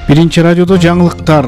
Биринчи радиодо жаңылыктар.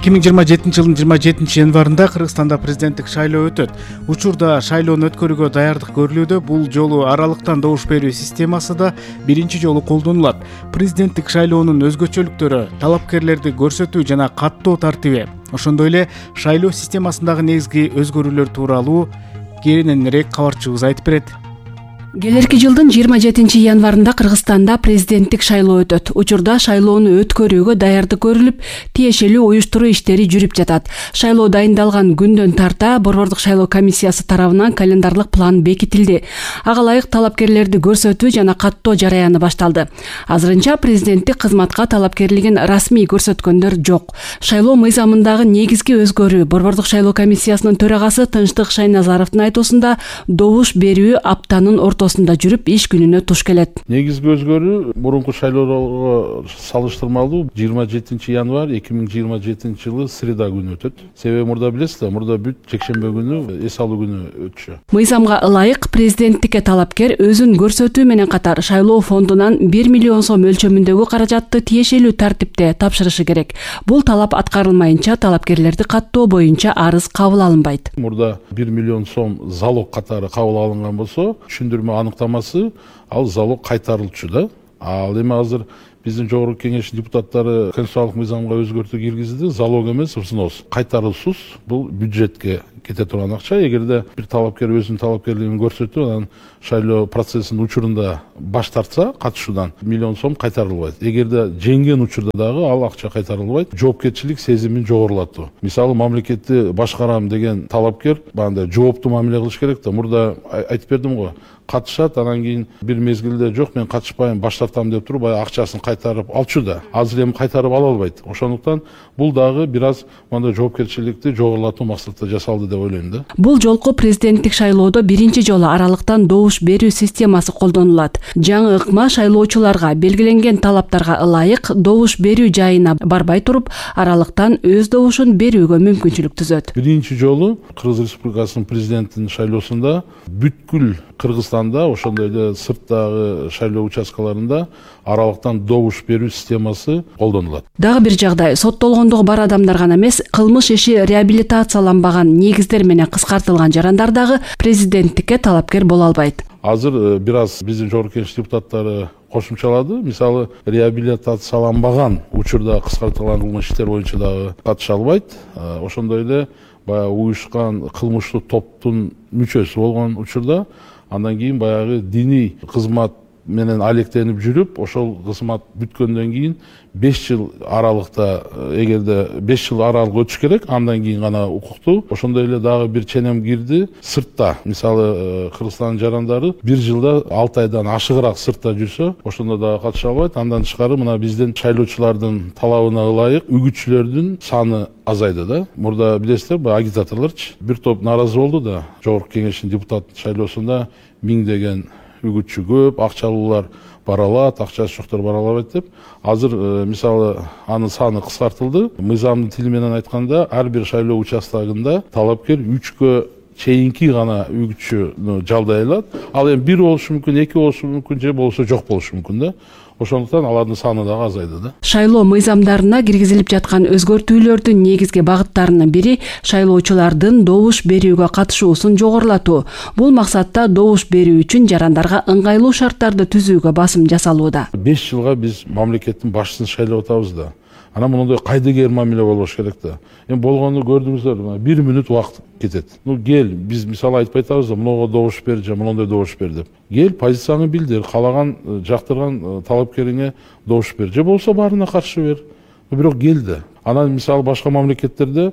2027 жылдын 27 январында Кыргызстанда президенттик шайлоо өтөт. Учурда шайлоону өткөрүүгө даярдык көрүлүүдө. Бул жолу аралыктан добуш берүү системасы да биринчи жолу колдонулат. Президенттик шайлоонун өзгөчөлүктөрү, талапкерлерди көрсөтүү жана каттоо тартиби, ошондой эле шайлоо системасындагы негизги өзгөрүүлөр тууралуу кененирээк кабарчыбыз айтып берет. Келерки жылдын 27 январында Кыргызстанда президенттик шайлоо өтөт. Учурда шайлоону өткөрүүгө даярдык көрүлүп, тиешелүү уюштуруу иштери жүрүп жатат. Шайлоо дайындалган күндөн тарта Борбордук шайлоо комиссиясы тарабынан календарлык план бекитилди. Ага ылайык талапкерлерди көрсөтүү жана каттоо жараяны башталды. Азырынча президенттик кызматка талапкерлигин расмий көрсөткөндөр жок. Шайлоо мыйзамындагы негизги өзгөрүү Борбордук шайлоо комиссиясынын төрагасы Тынчтык Шайназаровдун айтуусунда добуш берүү аптанын ортосунда жүрүп иш күнүнө туш келет. Негизги өзгөрүү мурунку шайлоого салыштырмалуу 27 январь 2027 жылы среда күнү өтөт. Себеби мурда билесиз, мурда бүт жекшембе күнү эс алуу күнү өтчү. Мыйзамга ылайык президенттикке талапкер өзүн көрсөтүү менен катар шайлоо фондунан 1 миллион сом мөлчөмүндөгү каражатты тиешелүү тартипте тапшырышы керек. Бул талап аткарылмайынча талапкерлерди каттоо боюнча арыз кабыл алынбайт. Мурда 1 миллион сом залог катары кабыл алынган болсо, түшүндүрмө аныктамасы ал залог кайтарылчу да. Ал эми азыр биздин жогорку кеңештин депутаттары конституциялык мыйзамга өзгөртүү киргизди. Залог эмес, взнос, кайтарылсыз бул бюджетке кете турган акча. Эгерде бир талапкер өзүнүн талапкерлигин көрсөтүп, анан шайлоо процессинин учурунда баш тартса катышуудан, миллион сом кайтарылбайт. Эгерде жеңген учурда дагы ал акча кайтарылбайт. Жоопкерчилик сезимин жогорулатуу. Мисалы, мамлекетти башкарам деген талапкер бандай жооптуу мамиле кылыш керек да. Мурда айтып бердим го. Катышат, анан кийин бир мезгилде жок, мен катышпайм, баш тартам деп туруп, акчасын кайтарып алчу да. Азыр эми кайтарып ала албайт. Ошондуктан бул дагы бир аз мындай жоопкерчиликти жогорулатуу максатта жасалды деп ойлойм да. Бул жолку президенттик шайлоодо биринчи жолу аралыктан добуш берүү системасы колдонулат. Жаңы ыкма шайлоочуларга белгиленген талаптарга ылайык добуш берүү жайына барбай туруп, аралыктан өз добушун берүүгө мүмкүнчүлүк түзөт. Биринчи жолу Кыргыз Республикасынын президентинин шайлоосунда бүткүл Кыргызстанда, ошондой эле сырттагы шайлоо участкаларында аралыктан добуш берүү системасы колдонулат. Дагы бир жагдай, соттолгондугу бар адамдар гана эмес, кылмыш иши реабилитацияланбаган негиздер менен кыскартылган жарандар дагы президенттикке талапкер боло албайт. Азыр бир аз биздин жогорку кеңеш депутаттары кошумчалады. Мисалы, реабилитацияланбаган учурда кыскартылган кылмыш иштер боюнча дагы катыша албайт. Ошондой эле баягы уюшкан кылмыштуу топтун мүчөсү болгон учурда, андан кийин баягы диний кызмат менен алектенип жүрүп, ошол кызмат бүткөндөн кийин 5 жыл аралыкта, эгерде 5 жыл аралык өтүш керек, андан кийин гана укуктуу. Ошондой эле дагы бир ченем кирди. Сыртта, мисалы, Кыргызстандын жарандары 1 жылда 6 айдан ашыгыраак сыртта жүрсө, ошондо дагы катыша албайт. Андан тышкары мына биздин шайлоочулардын талабына ылайык үгүтчүлөрдүн саны азайды да. Мурда билесиздер, агитаторлорчу бир топ нааразы болду да. Жогорку кеңештин депутат шайлоосунда 1000 деген үгүтчү көп, акчалуулар бара алат, акчасы жоктор бара албайт деп. Азыр мисалы анын саны кыскартылды. Мыйзамдын тили менен айтканда, ар бир шайлоо участогунда талапкер 3кө чейинки гана үгүтчүнү жалдай алат. Ал эми 1 болушу мүмкүн, 2 болушу мүмкүн, же болсо жок болушу мүмкүн да. Ошондуктан алардын саны дагы азайды да. Шайлоо мыйзамдарына киргизилип жаткан өзгөртүүлөрдүн негизги багыттарынын бири шайлоочулардын добуш берүүгө катышуусун жогорулатуу. Бул максатта добуш берүү үчүн жарандарга ыңгайлуу шарттарды түзүүгө басым жасалууда. 5 жылга биз мамлекеттин башчысын шайлап атабыз да. Анан мондой кайдыгер мамиле болбош керек да. Эми болгону көрдүңүздөр, 1 мүнөт убакыт кетет. Кел, биз мисалы айтпай атабыз да, мынага добуш бер же мондой добуш бер деп. Кел, позицияңы билдир, каалаган, жактырган талапкериңе добуш бер, же болсо баарына каршы бер. Бирок кел да. Анан мисалы башка мамлекеттерде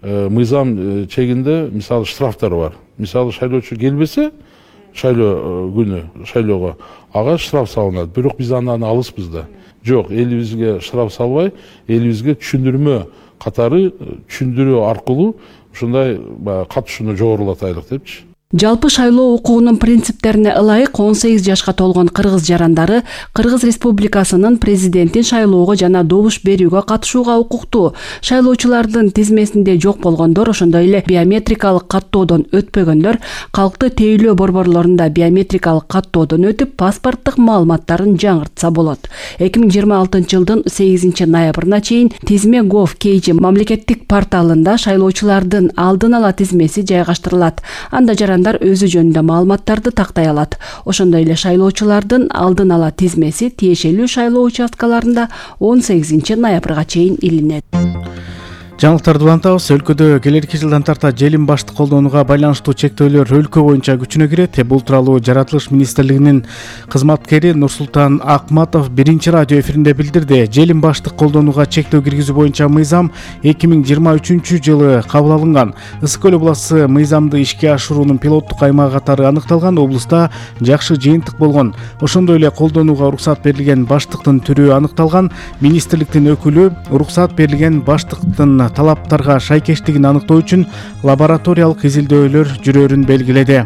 мыйзам чегинде мисалы штрафтар бар. Мисалы шайлоочу келбесе, шайлоо күнү шайлоого, ага штраф салынат. Бирок биз андан алыспыз да. Жок, элибизге штраф салбай, элибизге түшүндүрмө катары түшүндүрүү аркылуу ушундай катышууну жогорулатайлык депчи. Жалпы шайлоо укугунун принциптерине ылайык 18 жашка толгон кыргыз жарандары Кыргыз Республикасынын президентин шайлоого жана добуш берүүгө катышууга укуктуу. Шайлоочулардын тизмесинде жок болгондор, ошондой эле биометрикалык каттоодон өтпөгөндөр калкты тейлөө борборлорунда биометрикалык каттоодон өтүп, паспорттук маалыматтарын жаңыртса болот. 2026 жылдын 8 ноябрына чейин тизме gov.kg мамлекеттик порталында шайлоочулардын алдын ала тизмеси жайгаштырылат. Анда жарандар өзү жөнүндө маалыматтарды тактай алат. Ошондой эле шайлоочулардын алдын ала тизмеси тиешелүү шайлоо участкаларында 18 ноябрга чейин илинет. Жаңылыктарды улантабыз. Өлкөдө келерки жылдан тарта желим башты колдонууга байланыштуу чектөөлөр өлкө боюнча күчүнө кирет. Бул тууралуу Жаратылыш министрлигинин кызматкери Нурсултан Акматов биринчи радио эфиринде билдирди. Желим башты колдонууга чектөө киргизүү боюнча мыйзам 2023 жылы кабыл алынган. Ысык көл областы мыйзамды ишке ашыруунун пилоттук аймагы катары аныкталган. Облуста жакшы жыйынтык болгон. Ошондой эле колдонууга уруксат берилген баштыктын түрү аныкталган. Министрликтин өкүлү уруксат берилген баштыктын талаптарга шайкештигин аныктоо үчүн лабораториялык изилдөөлөр жүрөрүн белгиледи.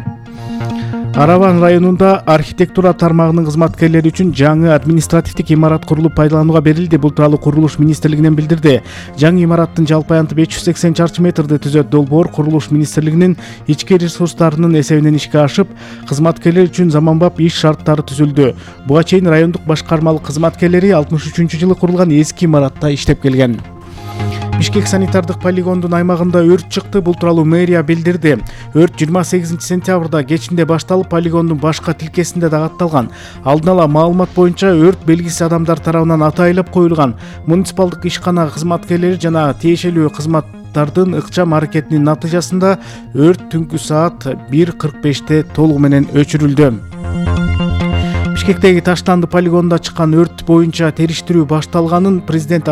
Араван районунда архитектура тармагынын кызматкерлери үчүн жаңы административдик имарат курулуп пайдаланууга берилди. Бул тууралуу курулуш министрлигинен билдирди. Жаңы имараттын жалпы аянты 580 чарчы метрди түзөт. Долбоор курулуш министрлигинин ички ресурстарынын эсебинен ишке ашып, кызматкерлер үчүн заманбап иш шарттары түзүлдү. Буга чейин райондук башкармалык кызматкерлери 63-жылы курулган эски имаратта иштеп келген. Бишкек санитардык полигондун аймагында өрт чыкты. Бул тууралуу мэрия билдирди. Өрт 28 сентябрда кечинде башталып, полигондун башка тилкесинде дагы атталган. Алдын ала маалымат боюнча өрт белгисиз адамдар тарабынан атайлап коюлган. Муниципалдык ишкана кызматкерлери жана тиешелүү кызматтардын ыкчам аракетинин натыйжасында өрт түнкү саат 1:45 толугу менен өчүрүлдү. Бишкектеги Таштанды полигонунда чыккан өрт боюнча териштирүү башталганын президент